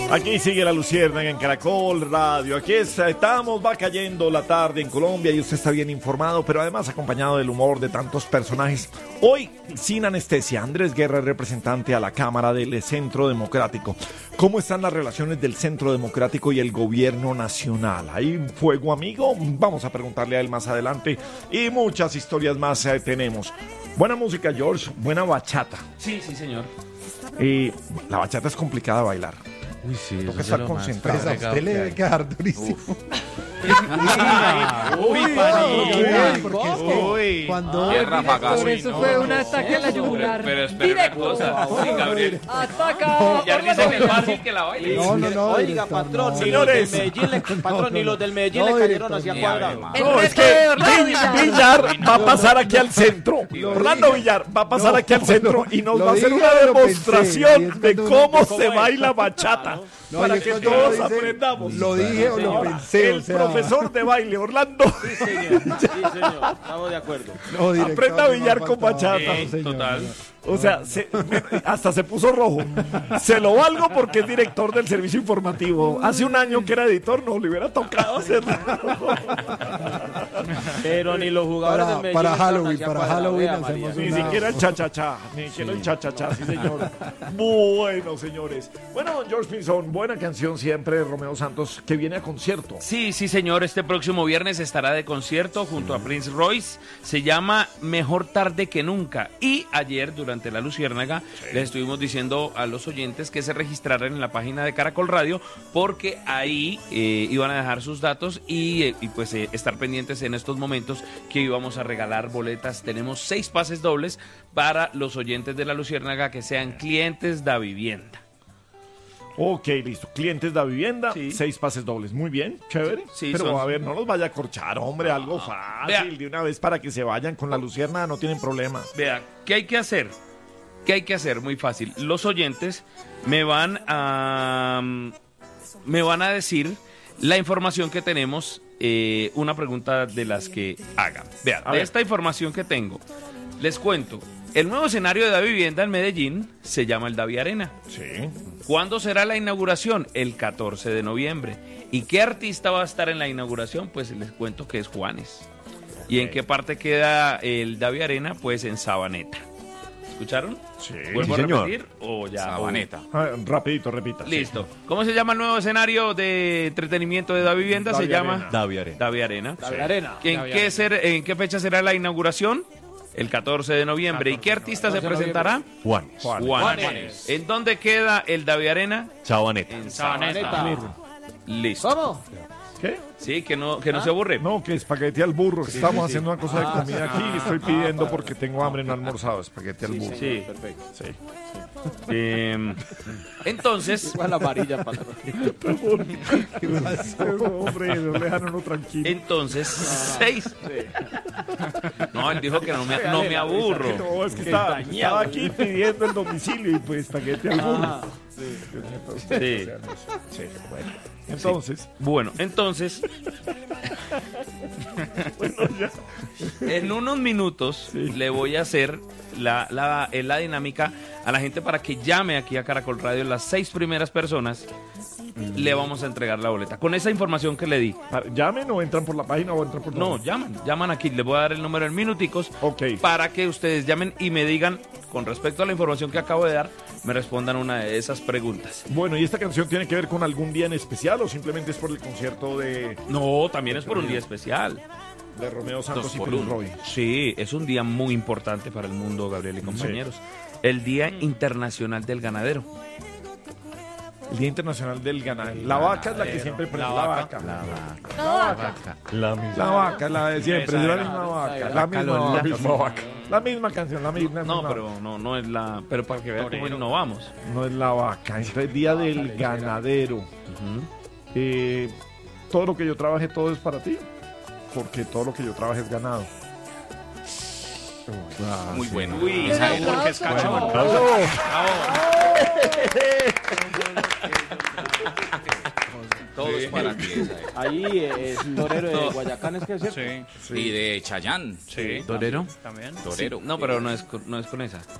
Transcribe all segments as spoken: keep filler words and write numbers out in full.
Aquí sigue la Luciérnaga en Caracol Radio. Aquí estamos, va cayendo la tarde en Colombia y usted está bien informado, pero además acompañado del humor de tantos personajes. Hoy, sin anestesia, Andrés Guerra, representante a la Cámara del Centro Democrático. ¿Cómo están las relaciones del Centro Democrático y el gobierno nacional? ¿Hay fuego amigo? Vamos a preguntarle a él más adelante. Y muchas historias más eh, tenemos. Buena música, George. Buena bachata. Sí, sí, señor. Y la bachata es complicada de bailar. Uy, sí, Toca estar concentrado. Pues a usted le debe quedar durísimo. Uy, panito. Uy, Cuando Por eso fue un ataque a la yugular. Pero espera una cosa, sí, Gabriel. ¡Ataca! Ya dice que es fácil que la baile. No, no, no. Oiga, director, patrón, no. ni los del Señores. Medellín, le, patrón, ni los del Medellín No, le cayeron director, hacia ni cuadrado. hable, El No, es reto que de Orlando Villar, Villar. Villar va a pasar aquí al centro. Orlando Villar va a pasar No, aquí al centro y nos lo va a hacer dije, una lo pensé, y demostración es de cuando uno- cómo ¿Cómo se es? baila bachata. No, Para y es que cuando todos uno dice, aprendamos. Lo dije o lo Ahora, pensé. el o sea, profesor de baile, Orlando. Sí, señor, sí, señor, estamos de acuerdo. no, director, Aprenda a no billar me con faltaba. bachata. Sí, señor, total. O sea, se- hasta se puso rojo. Se lo valgo porque es director del servicio informativo. Hace un año que era editor, no le hubiera tocado hacerlo. Pero ni los jugadores Para- del Medellín para estaban Halloween, hacia para cuadrado, Halloween vea, hacemos María. Ni Una- siquiera el cha-cha-cha, ni siquiera el cha-cha-cha, sí señor. Bueno, señores. Bueno, don George Pinzón, buena canción siempre de Romeo Santos, que viene a concierto. Sí, sí, señor. Este próximo viernes estará de concierto junto a Prince Royce. Se llama Mejor Tarde que Nunca. Y ayer, durante la Luciérnaga, les estuvimos diciendo a los oyentes que se registraran en la página de Caracol Radio, porque ahí eh, iban a dejar sus datos y, eh, y pues eh, estar pendientes en estos momentos que íbamos a regalar boletas. Tenemos seis pases dobles para los oyentes de la Luciérnaga que sean clientes de vivienda. Ok, listo. Clientes de vivienda, Sí. seis pases dobles. Muy bien, chévere. Sí, Pero son- a ver, no los vaya a corchar, hombre, algo fácil. Vea. De una vez para que se vayan con la Lucierna, no tienen problema. Vea, ¿qué hay que hacer? ¿Qué hay que hacer? Muy fácil. Los oyentes me van a me van a decir la información que tenemos, eh, una pregunta de las que hagan. Vea, A de ver. esta información que tengo, les cuento. El nuevo escenario de Da Vivienda en Medellín se llama el Davi Arena. Sí. ¿Cuándo será la inauguración? El catorce de noviembre. ¿Y qué artista va a estar en la inauguración? Pues les cuento que es Juanes. ¿Y en qué parte queda el Davi Arena? Pues en Sabaneta. ¿Escucharon? Sí. ¿Vuelvo Sí, a señor. repetir? O ya. Sabaneta. Ah, rapidito, repita. sí. Listo. ¿Cómo se llama el nuevo escenario de entretenimiento de Da Vivienda? Davi Se llama Arena. Davi Arena. Davi Arena. La Arena. ¿En qué, ser- ¿En qué fecha será la inauguración? El catorce de noviembre. ¿Y qué artista se presentará? Juanes. Juan. Juanes. ¿En dónde queda el Davi Arena? Chabaneta. En Sabaneta. Listo. ¿Cómo? ¿Qué? Sí, que no, que no se aburre. No, que espagueti al burro. que Estamos haciendo una cosa de comida aquí y estoy pidiendo porque tengo hambre, no he almorzado. Espagueti al burro. Sí. Perfecto. Sí. Eh, entonces, Igual la amarilla, patrón. Hombre, no le dejan a uno tranquilo. entonces, seis. No, él dijo que no me, no me aburro. No, es que estaba, estaba aquí pidiendo el domicilio y pues espagueti al burro. Ah, Sí. Sí, bueno. Entonces, Bueno, entonces, en unos minutos le voy a hacer la, la, eh, la dinámica a la gente para que llame aquí a Caracol Radio. Las seis primeras personas le vamos a entregar la boleta. Con esa información que le di. para- llamen o entran por la página o entran por No, dónde? llaman, llaman aquí. Les voy a dar el número en minuticos Ok. para que ustedes llamen y me digan, con respecto a la información que acabo de dar, me respondan una de esas preguntas. Bueno, ¿y esta canción tiene que ver con algún día en especial o simplemente es por el concierto de, No, también es por un día especial. de Romeo Santos Dos y por Prince uno. Roy? Sí, es un día muy importante para el mundo, Gabriel y compañeros. El Día Internacional del Ganadero. El Día Internacional del Ganadero. La vaca es la que siempre prende. La vaca. La La vaca. vaca. La misma. La vaca, la de siempre. Es la misma vaca. La misma, Lola. la misma vaca. La misma canción, la misma. No, misma. pero no, no es la. Pero para que vean cómo innovamos. No es la vaca. Entonces, el Día del Ganadero. Eh, todo lo que yo trabaje, todo es para ti. Porque todo lo que yo trabaje es ganado. Ah, Muy sí. bueno. Uy, ¿Y sabe por qué es cachón? Todo es para ti. ahí eh, es torero de Guayacán, es que es cierto. Sí. Y de Chayán. Sí. ¿Torero? También. Torero. No, pero no es, con- no es con esa.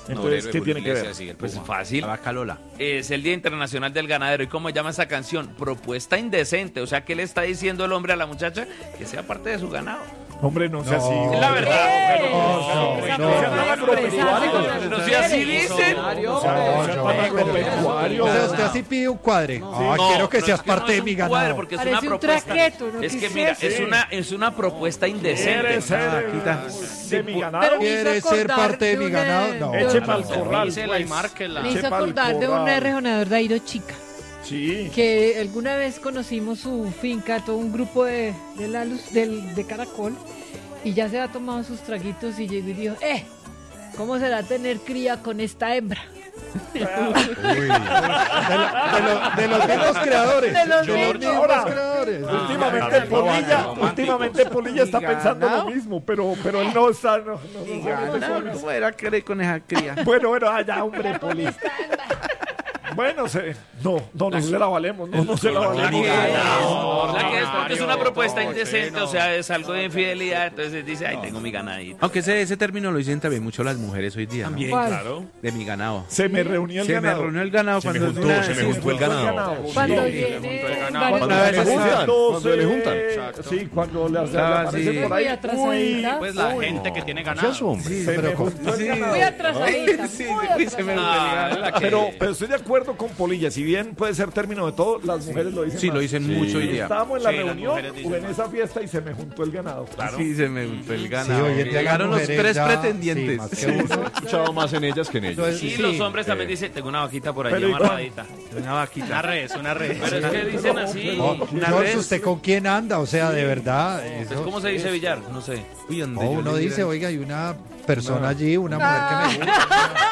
Entonces, ¿qué tiene que ver? Pues fácil. La vaca Lola. Es el Día Internacional del Ganadero. ¿Y cómo llama esa canción? Propuesta indecente. O sea, ¿qué le está diciendo el hombre a la muchacha? Que sea parte de su ganado. Hombre, no sea así. Es la verdad. ¡Eh! no, Esa no, forma no, de no, expresarse no, con no, las no, si así mujeres. dicen. O sea, usted así pide un cuadre. Ah, No, quiero que no, seas es que no parte es de mi un ganado. cuadro, porque es Parece una un propuesta. traqueto, ¿no? Es ¿Qué que es mira, eso? es una es una propuesta indecente. ¿Quiere ser de mi ganado? Pero me hizo ¿Quiere ser acordar parte de mi un, ganado? eh, No. de Eche un- pa'l corral. Dísela y pues. márquela. Me hizo Eche pa'l acordar de un corral. rejonador de Airo Chica, Sí. que alguna vez conocimos su finca, todo un grupo de, de la luz, del, de Caracol, y ya se ha tomado sus traguitos y llegó y dijo, eh, ¿cómo será tener cría con esta hembra? Uy. De, la- de lo- de los mismos creadores. De los mismos mismos. Ahora, creadores. Últimamente Ah, Polilla, romántico. últimamente Polilla está ¿Y pensando ganado? lo mismo, pero, pero él no está. No, no, no, no, ¿Cómo era querer con esa cría? Bueno, bueno, allá, hombre, Polilla. Bueno, se, no, no, no se la valemos, no, no se la valemos. La que es porque es una propuesta indecente, o sea, es algo de infidelidad, entonces dice, ay, tengo mi ganadito. Aunque ese, ese término lo dicen también mucho las mujeres hoy día. ¿no? ¿Cuál? De mi ganado. Se me reunió el Se me ganado. reunió el ganado cuando es una- Se me juntó el ganado. Cuando Sí. viene Cuando Una vez se está- juntan, cuando le juntan. Sí, cuando le le Ah, aparecen sí. por ahí. Muy atrasadita. Pues la gente que tiene ganado. Sí, Se me pero con- juntó el ganado. muy atrasadita, Sí, muy uy, se me atrasadita. reunió el ganado. Pero, pero estoy de acuerdo con Polilla, si bien puede ser término de todo, las mujeres lo dicen Sí, más. lo dicen mucho hoy día. Estábamos en la Sí, las reunión mujeres dicen o en esa fiesta y se me juntó el ganado. Sí, se me juntó el Sí, ganado. hoy en día las Llegaron los mujeres tres ya- pretendientes. sí, más que uno. He escuchado más en ellas que en ellos. Entonces, Y sí, los hombres también eh, dicen, tengo una vaquita por allí Pero ¿y amarradita. Una Una vaquita. red, una red. Pero es que dicen así. no, Una George, vez- ¿usted con quién anda? O sea, de verdad. Pues, eso- ¿cómo se dice billar? No sé. Uy, donde No, yo uno le dice, diera- oiga, hay una persona allí, una mujer que me gusta.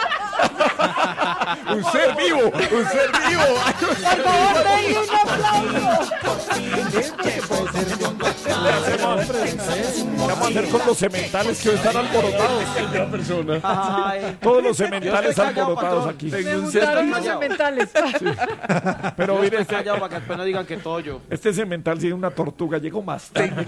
Un ser vivo, un ser vivo. Por favor, denle un aplauso. ¿Qué vamos a hacer con los sementales que hoy están alborotados? Todos los sementales alborotados aquí. Me gustaron los sementales. Pero mire, este, Callado para que después no digan que todo yo. este semental tiene una tortuga, llegó más tarde.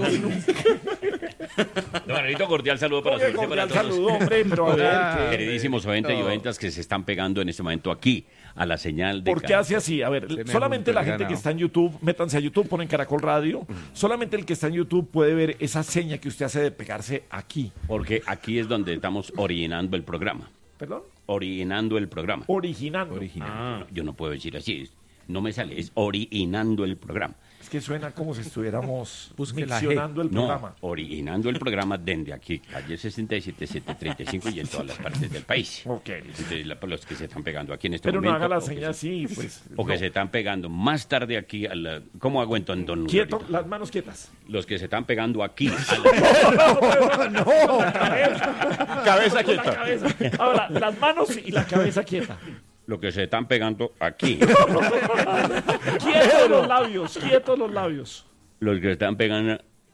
Don Manuelito, cordial saludo para Oye, usted, para cordial todos. saludo, hombre, pero a ver, ¿qué- Queridísimos oyentes y oyentas que se están pegando en este momento aquí a la señal de ¿por qué Caracol. hace así? A ver, me solamente juntó la el gente que ganado. está en YouTube, métanse a YouTube, ponen Caracol Radio. Solamente el que está en YouTube puede ver esa seña que usted hace de pegarse aquí. Porque aquí es donde estamos originando el programa. ¿Perdón? Originando el programa. Originando. Ah, yo no puedo decir así. No me sale. Es originando el programa. Es que suena como si estuviéramos Busque la G. miccionando el No, programa. originando el programa desde aquí, calle sesenta y siete, setecientos treinta y cinco y en todas las partes del país. Ok. Entonces, la- los que se están pegando aquí en este Pero no momento. haga la o que seña se- así, pues. O que no. se están pegando más tarde aquí a la... ¿Cómo hago entonces, don Quieto, Uriolito? las manos quietas. Los que se están pegando aquí a la- Cabeza quieta. Ahora, las manos y la cabeza quieta. Los que se están pegando aquí. Quietos los labios, quietos los labios. Los que están pegando...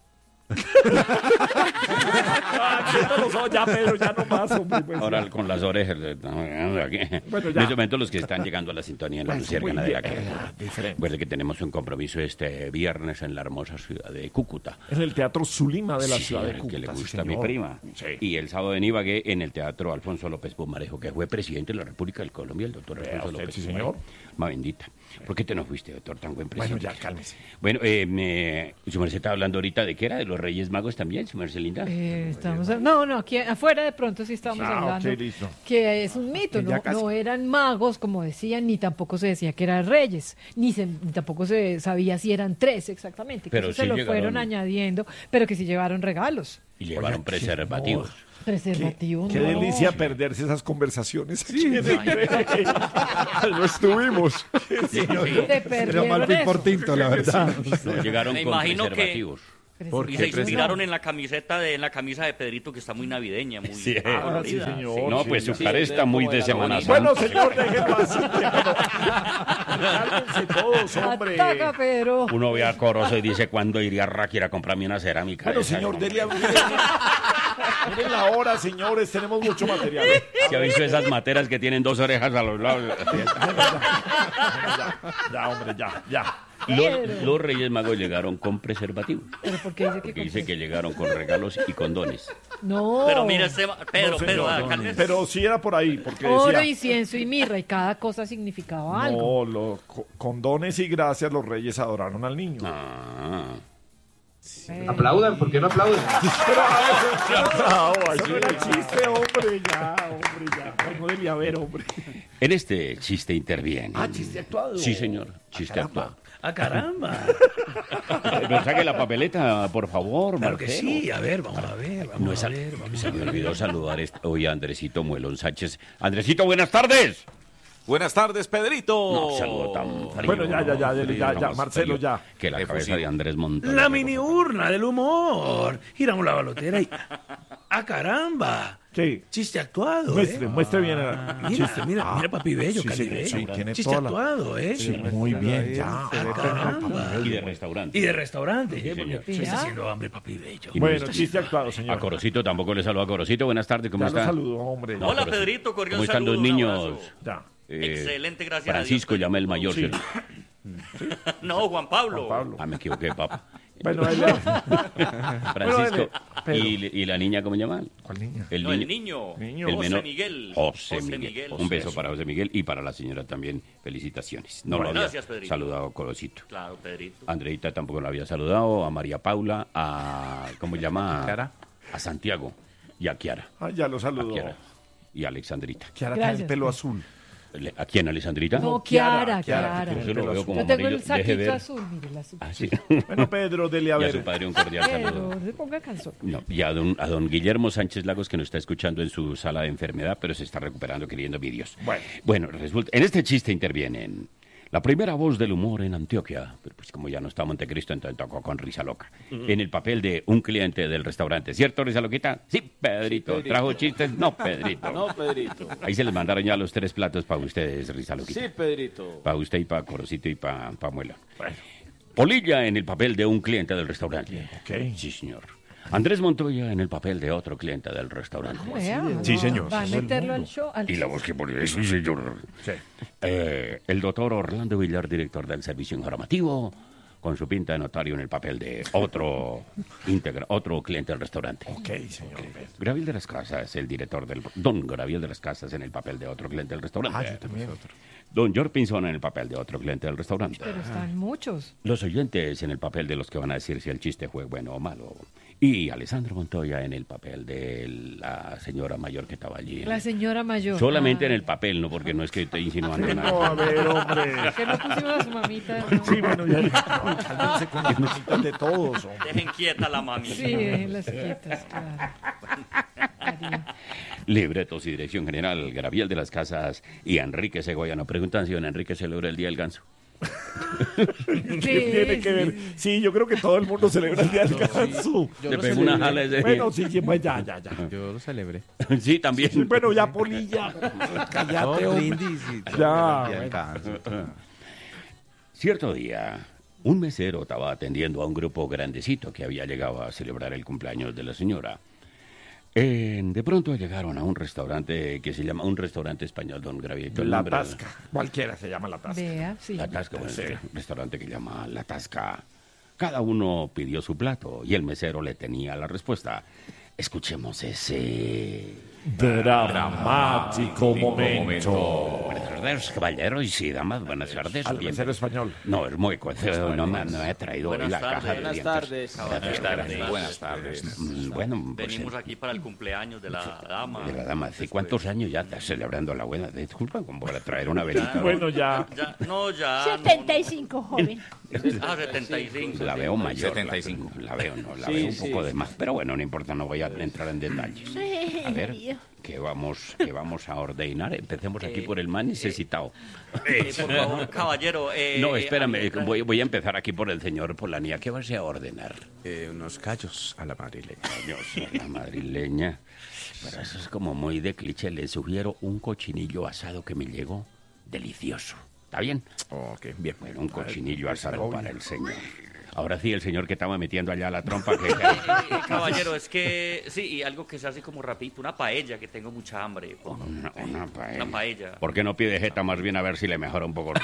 Ah, quietos los ojos, ya, Pedro, ya no más, hombre. Pues, Ahora con las orejas. eh, aquí. Bueno, En ya. este momento los que están llegando a la sintonía en la Pues, luciérgana muy de la bien, Caracol. eh, diferente. Recuerde que tenemos un compromiso este viernes en la hermosa ciudad de Cúcuta. En el Teatro Zulima de la Sí, ciudad de señor, Cúcuta. que le sí, gusta a mi señor. prima. Sí. Y el sábado en Ibagué en el Teatro Alfonso López Pumarejo, que fue presidente de la República de Colombia, el doctor Vea Alfonso usted, López sí, Pumarejo. señor. Ma bendita. ¿Por qué te nos fuiste, doctor, tan buen Bueno, presidente? ya, cálmese. Bueno, eh, me- su merced estaba hablando ahorita de qué era, de los Reyes Magos también, su merced linda. Eh, estamos a- no, no, aquí afuera de pronto sí estamos Ah, hablando ok, listo. que es un mito, Ya no, casi. no eran magos como decían, ni tampoco se decía que eran reyes, ni, se- ni tampoco se sabía si eran tres exactamente, que Pero eso se sí lo llegaron- fueron añadiendo, pero que sí llevaron regalos, Y llevaron preservativos. preservativos. Qué no. delicia perderse esas conversaciones. Sí, no estuvimos. Se Pero perdieron mal fui por eso. tinto, la verdad. No llegaron Me con imagino que- preservativos. ¿Por Y qué? se inspiraron en la camiseta de en la camisa de Pedrito que está muy navideña, muy Sí. Ah, sí, colorida. señor. No, sí, pues su sí. cara está muy de Semana Santa. Bueno, señor, déjenlo así. Cálmense todos, hombre. Ataca, Pedro. Uno ve a Corozo y dice, ¿cuándo iría a Raquel a comprarme una cerámica? Bueno, de esa?" señor, dele a... Miren, miren la hora, señores, tenemos mucho material. ¿Se ha visto esas materas que tienen dos orejas a los lados? Ya, ya, hombre, ya, ya. Los, los Reyes Magos llegaron con preservativos. ¿Pero por qué dice que Porque con dice que llegaron con regalos y condones. No. Pero mira, este, ma- Pedro, No, señor, Pedro, no, alcalde. Pero sí era por ahí, porque Oro, decía... incienso y mirra, y cada cosa significaba algo. No, los co- con dones y gracias los reyes adoraron al niño. Ah. Eh, Aplaudan, ¿por qué no aplauden? Pero a ver, bravo, eso no era chiste, hombre, ya, hombre, ya. Ay, no debía haber, hombre. En este chiste interviene. Ah, chiste actuado. Sí, señor, chiste caramba. actuado. ¡Ah, caramba! Pero saque la papeleta, por favor, Claro que Marcelo. sí. A ver, vamos a ver, vamos No a es a- ver, vamos Se a me ver. olvidó saludar est- hoy a Andresito Muelón Sánchez. Andresito, buenas tardes. Buenas tardes, Pedrito. No, saludo tan frío. Bueno, ya, ya, ya, ya, frío, ya, no, ya, más Marcelo, frío ya. Que la Qué cabeza fusil. de Andrés Montón. La mini urna del humor. Giramos la balotera y... ¡Ah, caramba! ¿Qué? Chiste actuado, Muestre, ¿eh? muestre bien el Mira, chiste. mira, Ah, mira, papi bello, sí, Cali sí, bello. sí, tiene Chiste toda la- actuado, ¿eh? Sí, muy bien, ya. Ah, caramba. Y de restaurante. Y de restaurante, ¿eh? señor. Porque me está haciendo hambre, papi bello. Y Bueno, no está- chiste actuado, señor. A Corocito tampoco le saludo a Corocito. Buenas tardes, ¿cómo Ya lo está? saludo, hombre. No, Hola, pero- Pedrito, cordial ¿Cómo están saludo, los un niños? abrazo. Ya. Eh, Excelente, gracias a Francisco, Dios. llama el mayor. Sí. ¿cierto? No, Juan Pablo. Juan Pablo. Ah, me equivoqué, papá. Bueno, él... Francisco. dele, pero- ¿Y, ¿Y la niña cómo llaman? ¿Cuál niña? El No, niño. el niño. Niño. El José menor. Miguel. José, José Miguel. Miguel. Un beso para José Miguel y para la señora también. Felicitaciones. No lo había Gracias, Pedrito. saludado Corocito. Claro, Pedrito. Andreita tampoco lo había saludado. A María Paula, a... ¿Cómo se llama? Kiara. A Santiago y a Kiara. Ah, ya lo A saludo. Kiara. Y a Alexandrita. Kiara tiene el Gracias. pelo azul. Le- ¿A quién, Alexandrita? No, Kiara, Kiara, Kiara, Kiara. Yo lo veo como Yo tengo amarillo. el Deje saquito ver. azul, mire, el azul. Ah, sí. Bueno, Pedro, dele a Y a ver. su padre un cordial saludo. Pero se ponga calzón. No, y a don, a don Guillermo Sánchez Lagos, que nos está escuchando en su sala de enfermedad, pero se está recuperando queriendo vídeos. Bueno. Bueno, resulta, en este chiste intervienen la primera voz del humor en Antioquia, pero pues como ya no está Montecristo, entonces tocó con Risa Loca, en el papel de un cliente del restaurante. ¿Cierto, Risa Loquita? Sí, Pedrito. ¿Trajo chistes? No, Pedrito. No, Pedrito. Ahí se les mandaron ya los tres platos para ustedes, Risa Loquita. Sí, Pedrito. Para usted y para Corocito y para pa Muela. Polilla en el papel de un cliente del restaurante. Ok. Sí, señor. Andrés Montoya en el papel de otro cliente del restaurante. Vea, Sí, va- señor, Va a eso es el meterlo al mundo. show. al- Y la voz que pone, sí, señor. Sí. Eh, el doctor Orlando Villar, director del servicio informativo, con su pinta de notario en el papel de otro integra, otro cliente del restaurante. Ok, señor Pedro. Graviel de las Casas, el director del... Don Graviel de las Casas en el papel de otro cliente del restaurante. Ah, yo también. Don George Pinzón en el papel de otro cliente del restaurante. Pero están muchos. Los oyentes en el papel de los que van a decir si el chiste fue bueno o malo. Y Alessandro Montoya en el papel de la señora mayor que estaba allí. La señora mayor. Solamente Ah. en el papel, no porque no es que esté insinuando No, a nada. ver, hombre. Que no pusimos a su mamita. ¿no? Sí, bueno, ya. Cálmense con las mamitas de todos, hombre. Dejen quieta la mami. Sí, déjenlas quietas, claro. Cariño. Libretos y dirección general, Graviel de las Casas y Enrique Segoya. Nos preguntan si don Enrique celebra el Día del Ganso. ¿Qué tiene que ver? Sí, yo creo que todo el mundo celebra el Día del Ganso. Yo Le lo pegó una celebré. jala ese. Bueno, sí, sí, pues ya, ya, ya. Yo lo celebré. Sí, también. Sí, bueno, ya, Polilla. Cállate, No, hombre. brindis y todo. Ya, Ya bueno. canso. Cierto día, un mesero estaba atendiendo a un grupo grandecito que había llegado a celebrar el cumpleaños de la señora. Eh, de pronto llegaron a un restaurante que se llama un restaurante español, don Gravito. el La nombre- Tasca. Cualquiera se llama La Tasca. Vea, sí. La Tasca, bueno, Sí. un restaurante que llama La Tasca. Cada uno pidió su plato y el mesero le tenía la respuesta. Escuchemos ese... Dramático momento. Buenas tardes, caballeros y damas, buenas tardes. Al Bien- mesero español. No, es muy cuento, no me, no me ha traído hoy Buenas la tardes. caja de Buenas dientes. tardes. Gracias, gracias. Buenas tardes. Mm, Bueno, pues, Venimos aquí para el cumpleaños de la dama. de la dama, ¿hace cuántos años ya estás celebrando la buena? Disculpa, como para traer una velita. Bueno, ya. Ya, no, ya. setenta y cinco, joven. No, no. Ah, setenta y cinco. La veo mayor. setenta y cinco. La, la veo, no, la Sí, veo un sí. poco de más. Pero bueno, no importa, no voy a entrar en detalles. A ver, ¿qué vamos, qué vamos a ordenar? Empecemos aquí por el más necesitado. Eh, por favor, caballero. eh, No, eh, espérame, ahí entra- voy, voy a empezar aquí por el señor Polanía. ¿Qué vas a ordenar? Eh, unos callos a la madrileña. Yo soy la madrileña. Pero eso es como muy de cliché. Le sugiero un cochinillo asado que me llegó delicioso. ¿Está bien? Ok, bien. Bueno, un cochinillo asado para el señor. Ahora sí, el señor que estaba metiendo allá la trompa. Que... Eh, caballero, es que sí, y algo que se hace como rapidito, una paella, que tengo mucha hambre. Una, una paella. Una paella. ¿Por qué no pide jeta más bien a ver si le mejora un poco?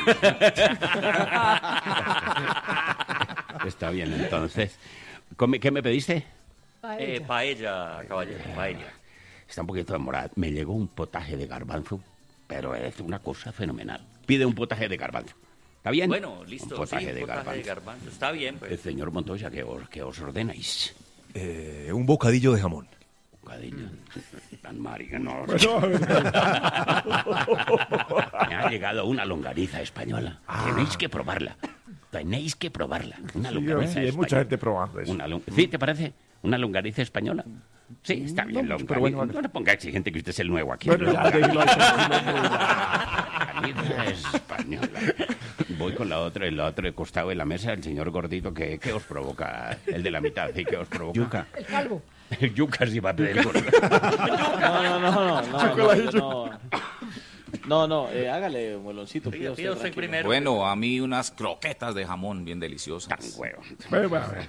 Está bien, entonces. Come- ¿Qué me pediste? Eh, paella, caballero, paella. Está un poquito demorada. Me llegó un potaje de garbanzo, pero es una cosa fenomenal. Pide un potaje de garbanzo. ¿Está bien? Bueno, listo, Un potaje, sí, un de, potaje garbanzo. de garbanzo. Está bien, pues. El señor Montoya, ¿qué os, qué os ordenáis? Eh, un bocadillo de jamón. Bocadillo. Tan marica, no. Me ha llegado una longaniza española. Tenéis que probarla. Tenéis que probarla. Una Sí, longaniza sí, hay española. mucha gente probando eso. Una lon- ¿Sí, te parece? ¿Una longaniza española? Sí, está bien, No, longaniza. pero bueno, no le ponga exigente que usted es el nuevo aquí. Bueno, ya, déjelo ahí, tranquilo, Longaniza española. Voy con la otra, y la otra de costado de la mesa, el señor gordito, ¿qué, qué os provoca? El de la mitad, ¿sí? ¿Qué os provoca? Yuca. El calvo. El yuca sí va a pedir gordo. No, no, no, no, no, Chocolate. no, no, no, no, eh, hágale, meloncito, Pida pida usted usted, tranquilo. primero. Bueno, a mí unas croquetas de jamón bien Tan deliciosas. huevo. Bueno, bueno, bueno.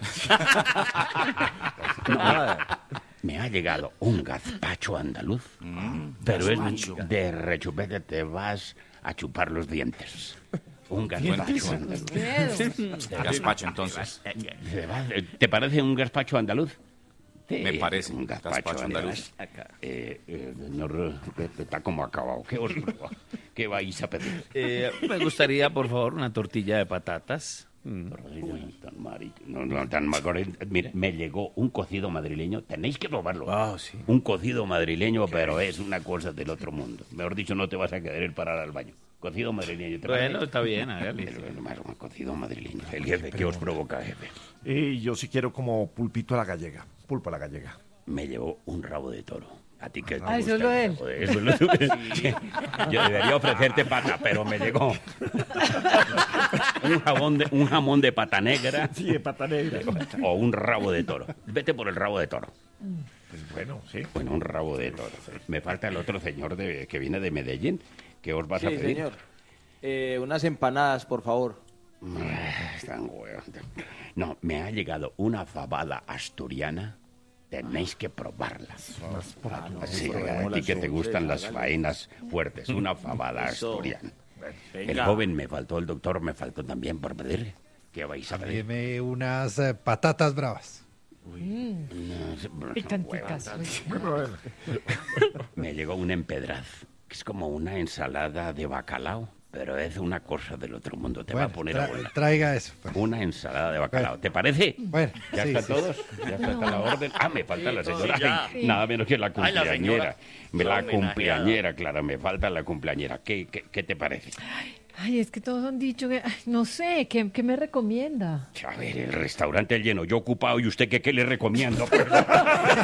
Me ha llegado un gazpacho andaluz, Mm, pero gazpacho. es de rechupete, te vas a chupar los dientes. Un gazpacho andaluz. Dedos. Gazpacho, entonces. ¿Te vas- ¿Te parece un gazpacho andaluz? Sí, Me parece, un gazpacho, gazpacho andaluz. andaluz. Eh, eh, señor, eh, está como acabado. ¿Qué, os, ¿Qué vais a pedir? Eh, me gustaría, por favor, una tortilla de patatas. Mm. Tan marico, no, no, tan macor- Mire, me llegó un cocido madrileño. Tenéis que probarlo. Ah, sí. Un cocido madrileño, pero es una cosa del otro mundo. Mejor dicho, no te vas a querer parar al baño. Cocido madrileño. ¿te Bueno, parece? está bien, hágale. El- el- más un cocido madrileño. El jefe, ¿qué os provoca, jefe? Y yo sí quiero como pulpito a la gallega. Pulpo a la gallega. Me llevó un rabo de toro. A ti que te Ah, eso gusta es lo de el él. rabo de- eso es lo de- Yo debería ofrecerte pata, pero me llegó un jamón de, un jamón de pata negra Sí, de pata negra. o un rabo de toro. Vete por el rabo de toro. Pues bueno, sí. Bueno, un rabo de toro. Me falta el otro señor de, que viene de Medellín. ¿Qué os vas a Sí, pedir? señor. Eh, unas empanadas, por favor. Ah, están huevos. No, me ha llegado una fabada asturiana. Tenéis que probarla. Sí, a ti que te gustan las faenas fuertes. Una fabada Eso. asturiana. El Venga. joven me faltó, el doctor me faltó también por pedirle. ¿Qué vais a pedir? Deme unas eh, patatas bravas. No, son Picanticas. huevas. Bueno, bueno. Me llegó un empedraz, que es como una ensalada de bacalao, pero es una cosa del otro mundo. Te va a Bueno, poner tra- a volar. traiga eso, pues. Una ensalada de bacalao. ¿Te parece? Bueno, ¿Ya sí, están sí, todos? ¿Ya está, está la orden? Ah, me falta la señora. ya. Ay, nada menos que la Ay, la cumpleañera. señora. Me la La homenajeada. cumpleañera, claro, me falta la cumpleañera. ¿Qué, qué, qué te parece? Ay, es que todos han dicho que, ay, no sé, ¿qué, qué me recomienda? A ver, el restaurante lleno, yo ocupado y usted, ¿qué, qué le recomiendo?